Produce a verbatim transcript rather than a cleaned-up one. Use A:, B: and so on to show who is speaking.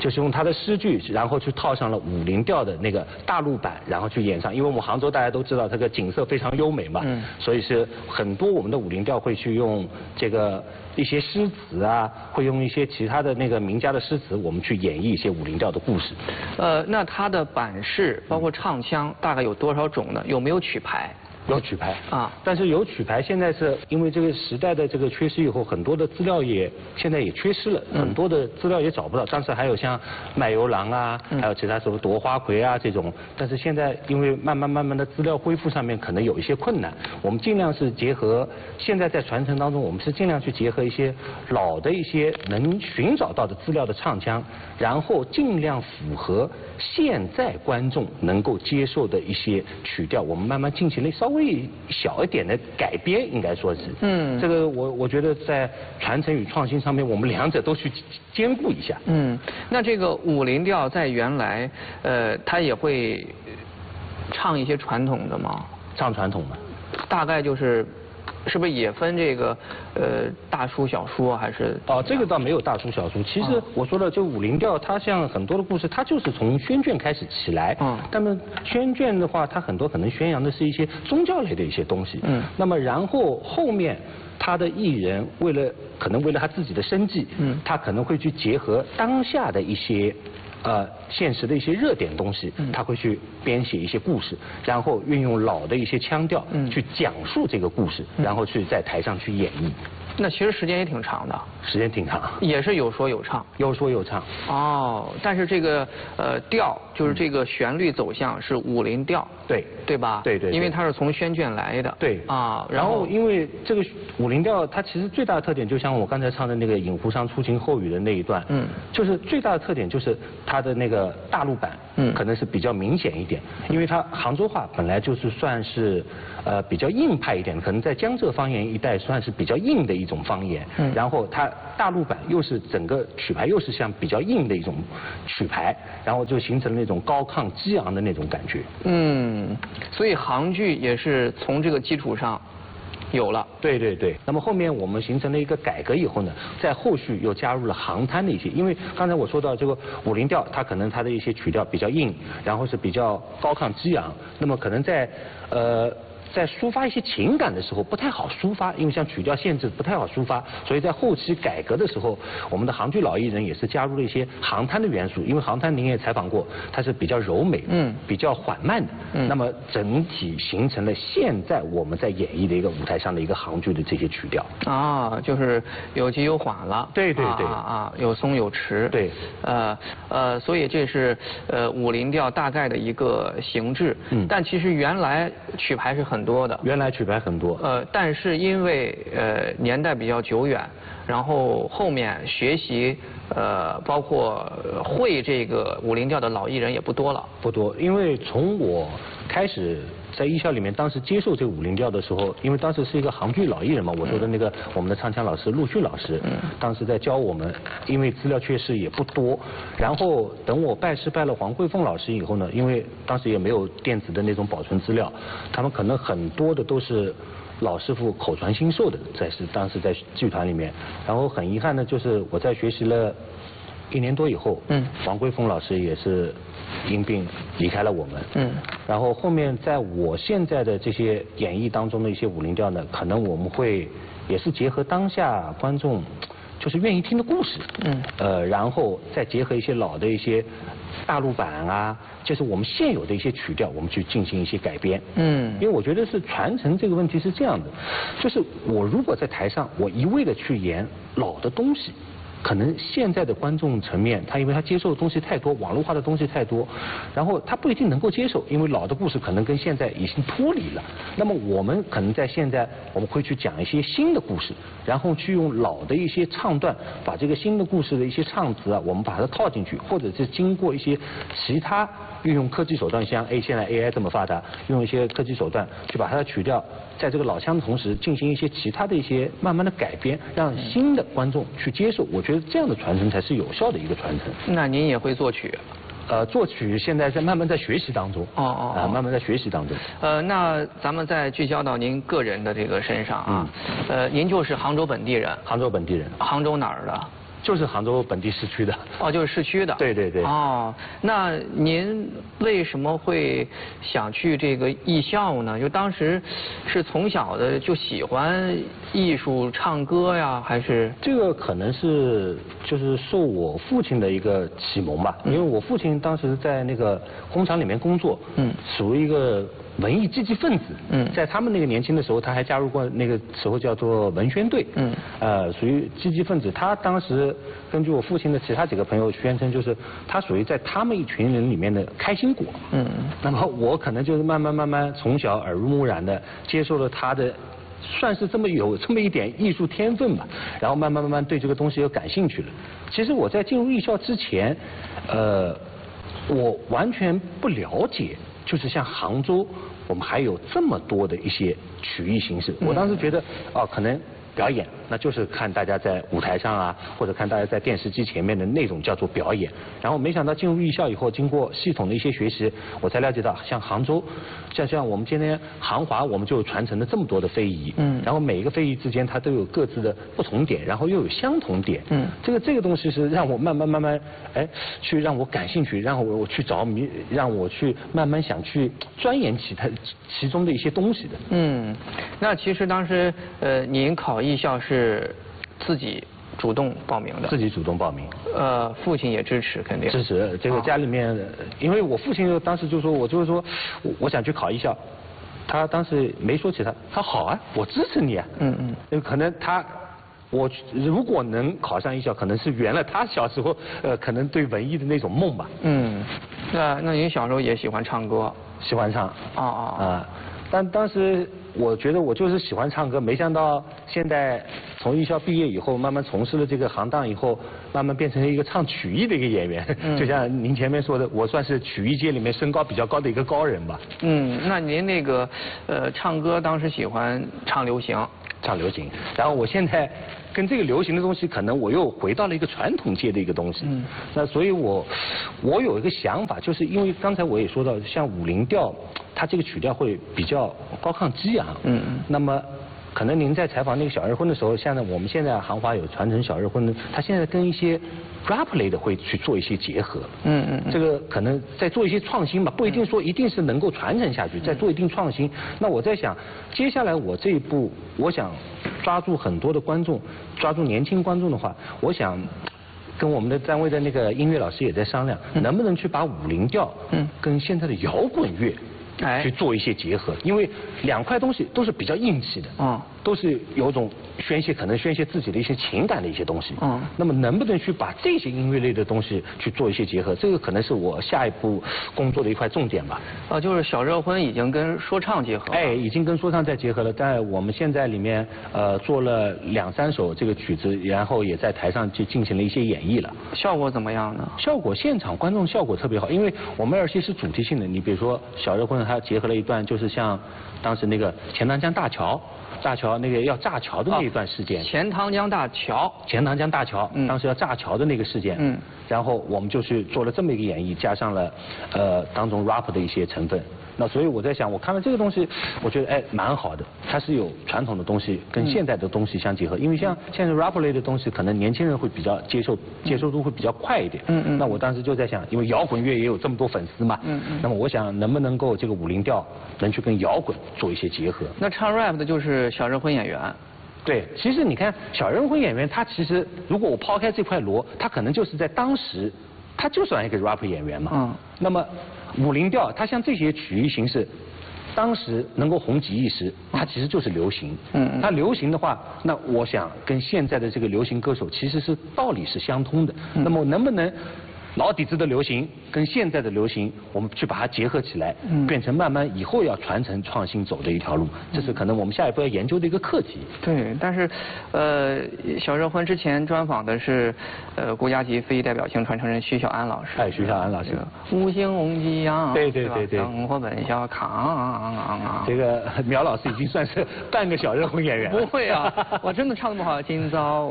A: 就是用他的诗句，然后去套上了武林调的那个大陆版，然后去演唱。因为我们杭州大家都知道这个景色非常优美嘛，嗯，所以是很多我们的武林调会去用这个一些诗词啊，会用一些其他的那个名家的诗词，我们去演绎一些武林调的故事。
B: 呃，那它的版式包括唱腔大概有多少种呢？有没有曲牌？
A: 有曲牌
B: 啊，
A: 但是有曲牌现在是因为这个时代的这个缺失以后，很多的资料也现在也缺失了，嗯、很多的资料也找不到。当时还有像卖油郎啊，嗯、还有其他什么夺花魁啊这种，但是现在因为慢慢慢慢的资料恢复上面可能有一些困难，我们尽量是结合现在在传承当中，我们是尽量去结合一些老的一些能寻找到的资料的唱腔，然后尽量符合现在观众能够接受的一些曲调，我们慢慢进行了稍微。微小一点的改编，应该说是，嗯，这个我我觉得在传承与创新上面，我们两者都去兼顾一下。
B: 嗯，那这个武林调在原来，呃，它也会唱一些传统的吗？
A: 唱传统的，
B: 大概就是。是不是也分这个呃大书小书还是？
A: 哦，这个倒没有大书小书。其实我说了，就武林调，它像很多的故事，它就是从宣卷开始起来。嗯。那么宣卷的话，它很多可能宣扬的是一些宗教类的一些东西。嗯。那么然后后面他的艺人为了可能为了他自己的生计，嗯，他可能会去结合当下的一些。呃，现实的一些热点东西，他会去编写一些故事，然后运用老的一些腔调，去讲述这个故事，然后去在台上去演绎。
B: 那其实时间也挺长的，
A: 时间挺长，
B: 也是有说有唱，
A: 有说有唱。
B: 哦，但是这个呃调就是这个旋律走向是武林调，
A: 对
B: 对吧？
A: 对 对, 对。
B: 因为它是从宣卷来的。
A: 对
B: 啊，
A: 然后因为这个武林调，它其实最大的特点，就像我刚才唱的那个《饮湖上初晴后雨》的那一段，嗯，就是最大的特点就是它的那个大陆版，嗯，可能是比较明显一点，因为它杭州话本来就是算是呃比较硬派一点，可能在江浙方言一带算是比较硬的一种方言，嗯，然后它大陆版又是整个曲牌又是像比较硬的一种曲牌，然后就形成了那种高亢激昂的那种感觉。
B: 嗯，所以杭剧也是从这个基础上有了。
A: 对对对。那么后面我们形成了一个改革以后呢，在后续又加入了杭滩的一些，因为刚才我说到这个武林调，它可能它的一些曲调比较硬，然后是比较高亢激昂，那么可能在呃。在抒发一些情感的时候不太好抒发，因为像曲调限制不太好抒发，所以在后期改革的时候，我们的杭剧老艺人也是加入了一些杭滩的元素，因为杭滩您也采访过，它是比较柔美，嗯，比较缓慢的，嗯，那么整体形成了现在我们在演绎的一个舞台上的一个杭剧的这些曲调。
B: 啊，就是有急有缓了。
A: 对对对。
B: 啊啊，有松有弛。
A: 对。
B: 呃呃，所以这是呃武林调大概的一个形制。嗯。但其实原来曲牌是很多的，
A: 原来曲牌很多，
B: 呃，但是因为呃年代比较久远，然后后面学习呃包括会这个武林调的老艺人也不多了，
A: 不多，因为从我开始在艺校里面，当时接受这个武林调的时候，因为当时是一个杭剧老艺人嘛，我说的那个我们的唱腔老师陆迅老师，嗯，当时在教我们，因为资料缺失也不多，然后等我拜师拜了黄桂凤老师以后呢，因为当时也没有电子的那种保存资料，他们可能很多的都是老师傅口传心授的，在是当时在剧团里面，然后很遗憾的就是我在学习了一年多以后，嗯，黄桂凤老师也是因病离开了我们，嗯，然后后面在我现在的这些演绎当中的一些武林调呢，可能我们会也是结合当下观众就是愿意听的故事，嗯，呃，然后再结合一些老的一些大陆版啊，就是我们现有的一些曲调，我们去进行一些改编，嗯，因为我觉得是传承这个问题是这样的，就是我如果在台上我一味的去演老的东西。可能现在的观众层面，他因为他接受的东西太多，网络化的东西太多，然后他不一定能够接受，因为老的故事可能跟现在已经脱离了。那么我们可能在现在，我们会去讲一些新的故事，然后去用老的一些唱段，把这个新的故事的一些唱词啊，我们把它套进去，或者是经过一些其他运用科技手段，像 A 现在 A I 这么发达，用一些科技手段去把它的曲调，在这个老腔的同时，进行一些其他的一些慢慢的改编，让新的观众去接受。我觉得这样的传承才是有效的一个传承。
B: 那您也会作曲？
A: 呃，作曲现在在慢慢在学习当中。哦哦。啊，慢慢在学习当中。
B: 呃，那咱们再聚焦到您个人的这个身上啊。嗯。呃，您就是杭州本地人。
A: 杭州本地人。
B: 杭州哪儿的？
A: 就是杭州本地市区的。
B: 哦，就是市区的。
A: 对对对。
B: 哦，那您为什么会想去这个艺校呢？就当时是从小的就喜欢艺术、唱歌呀，还是？
A: 这个可能是就是受我父亲的一个启蒙吧，因为我父亲当时在那个工厂里面工作，嗯，属于一个文艺积极分子，嗯，在他们那个年轻的时候，他还加入过那个时候叫做文宣队，嗯，呃，属于积极分子。他当时根据我父亲的其他几个朋友宣称，就是他属于在他们一群人里面的开心果，嗯，那么我可能就是慢慢慢慢从小耳濡目染的接受了他的。算是这么有这么一点艺术天分吧，然后慢慢慢慢对这个东西又感兴趣了。其实我在进入艺校之前，呃，我完全不了解，就是像杭州，我们还有这么多的一些曲艺形式。我当时觉得，哦，可能表演，那就是看大家在舞台上啊，或者看大家在电视机前面的那种叫做表演。然后没想到进入艺校以后，经过系统的一些学习，我才了解到，像杭州，像像我们今天杭华，我们就传承了这么多的非遗，嗯，然后每一个非遗之间它都有各自的不同点，然后又有相同点，嗯，这个这个东西是让我慢慢慢慢，哎，去让我感兴趣，让我我去着迷，让我去慢慢想去钻研其他其中的一些东西的。
B: 嗯，那其实当时呃，您考艺校是自己主动报名的，
A: 自己主动报名。
B: 呃，父亲也支持，肯定
A: 支持。这个家里面，因为我父亲当时就说，我就是说，我我想去考艺校，他当时没说起他，他好啊，我支持你啊。嗯嗯。因为可能他，我如果能考上艺校，可能是圆了他小时候呃可能对文艺的那种梦吧。
B: 嗯，那那您小时候也喜欢唱歌？
A: 喜欢唱。
B: 啊啊
A: 啊！但当时我觉得我就是喜欢唱歌，没想到现在从艺校毕业以后，慢慢从事了这个行当以后，慢慢变成了一个唱曲艺的一个演员。嗯、就像您前面说的，我算是曲艺界里面身高比较高的一个高人吧。
B: 嗯，那您那个呃唱歌当时喜欢唱流行？
A: 唱流行，然后我现在跟这个流行的东西，可能我又回到了一个传统界的一个东西。嗯。那所以我我有一个想法，就是因为刚才我也说到，像五零调，它这个曲调会比较高亢激昂。嗯嗯。那么可能您在采访那个小日婚的时候，现在我们现在杭华有传承小日婚的，他现在跟一些 rap 类的会去做一些结合。嗯嗯。这个可能在做一些创新吧，不一定说一定是能够传承下去，在做一定创新。那我在想，接下来我这一步，我想抓住很多的观众，抓住年轻观众的话，我想跟我们的单位的那个音乐老师也在商量，嗯、能不能去把五零调嗯跟现在的摇滚乐。去做一些结合，因为两块东西都是比较硬气的，嗯，都是有种宣泄，可能宣泄自己的一些情感的一些东西，嗯，那么能不能去把这些音乐类的东西去做一些结合，这个可能是我下一步工作的一块重点吧。
B: 啊，就是小热婚已经跟说唱结合了，
A: 哎，已经跟说唱在结合了，在我们现在里面呃做了两三首这个曲子，然后也在台上去进行了一些演绎了。
B: 效果怎么样呢？
A: 效果现场观众效果特别好，因为我们而且是主题性的，你比如说小热婚它结合了一段，就是像当时那个钱塘江大桥，大桥那个要炸桥的那一段事件。
B: 钱塘江大桥。
A: 钱塘江大桥，嗯、当时要炸桥的那个事件。嗯。然后我们就去做了这么一个演绎，加上了呃当中 rap 的一些成分。那所以我在想，我看了这个东西，我觉得哎蛮好的，它是有传统的东西跟现代的东西相结合。因为像现在 rap 类的东西，可能年轻人会比较接受，接受度会比较快一点。嗯嗯。那我当时就在想，因为摇滚乐也有这么多粉丝嘛。嗯嗯。那么我想，能不能够这个五零调能去跟摇滚做一些结合？
B: 那唱 rap 的就是小热婚演员。
A: 对，其实你看小热婚演员，他其实如果我抛开这块锣，他可能就是在当时，他就算一个 rap 演员嘛。嗯。那么五零调，它像这些曲艺形式，当时能够红极一时，它其实就是流行。嗯。它流行的话，那我想跟现在的这个流行歌手其实是道理是相通的。嗯。那么能不能老底子的流行跟现在的流行，我们去把它结合起来，嗯、变成慢慢以后要传承创新走的一条路，这是可能我们下一步要研究的一个课题。
B: 对，但是呃，小热婚之前专访的是呃国家级非遗代表性传承人徐小安老师。
A: 哎，徐小安老师。
B: 五星红旗扬，
A: 对对对对，
B: 生活本小康。
A: 这个苗老师已经算是半个小热婚演员了。
B: 不会啊，我真的唱得不好。今早